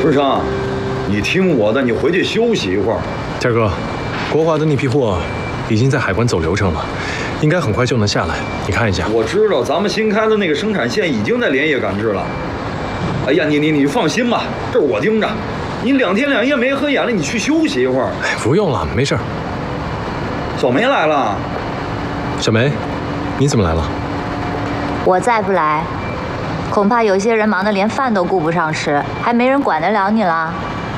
日升，你听我的，你回去休息一会儿。 天哥，国华的那批货已经在海关走流程了，应该很快就能下来。你看一下。 我知道咱们新开的那个生产线已经在连夜赶制了。哎呀，你放心吧，这是我盯着。你2天2夜没合眼了，你去休息一会儿。 哎，不用了，没事。 小梅来了。 小梅，你怎么来了？ 我再不来，恐怕有些人忙得连饭都顾不上吃，还没人管得了你了。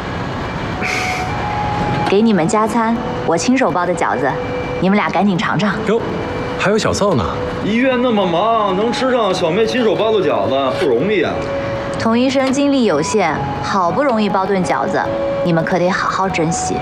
给你们加餐，我亲手包的饺子，你们俩赶紧尝尝。 哟，还有小灶呢。 医院那么忙，能吃上小梅亲手包的饺子不容易啊。 童医生精力有限，好不容易包顿饺子，你们可得好好珍惜。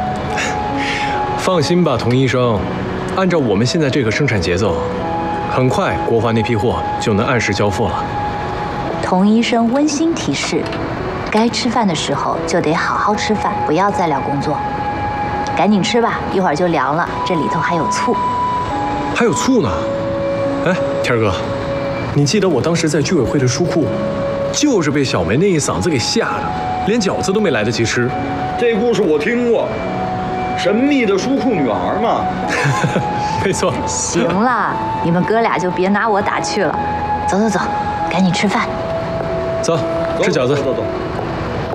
放心吧，童医生，按照我们现在这个生产节奏，很快国华那批货就能按时交付了。 童医生温馨提示：该吃饭的时候就得好好吃饭，不要再聊工作。赶紧吃吧，一会儿就凉了。这里头还有醋。 还有醋呢？哎，天哥，你记得我当时在居委会的书库，就是被小梅那一嗓子给吓的，连饺子都没来得及吃。 这故事我听过，神秘的书库女孩嘛。 没错。 行了，你们哥俩就别拿我打趣了。走走走，赶紧吃饭。 走，吃饺子。 走。